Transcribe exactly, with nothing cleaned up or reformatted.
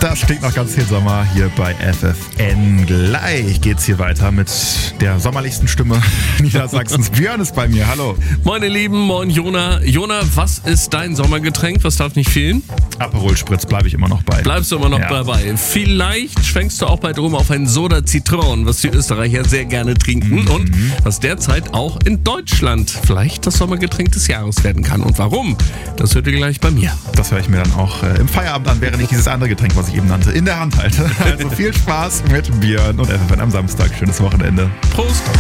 Das klingt noch ganz viel Sommer hier bei F F N. Gleich geht's hier weiter mit der sommerlichsten Stimme Niedersachsens. Björn ist bei mir, hallo. Moin ihr Lieben, moin Jona. Jona, was ist dein Sommergetränk? Was darf nicht fehlen? Aperol Spritz, bleibe ich immer noch bei. Bleibst du immer noch Ja. dabei. Vielleicht schwenkst du auch bald rum auf einen Soda Zitron, was die Österreicher sehr gerne trinken. Mhm. Und was derzeit auch in Deutschland vielleicht das Sommergetränk des Jahres werden kann. Und warum? Das hört ihr gleich bei mir. Das höre ich mir dann auch äh, im Feierabend an, während ich dieses andere Getränk, was ich eben nannte, in der Hand halte. Also viel Spaß mit Björn und F F N am Samstag. Schönes Wochenende. Prost!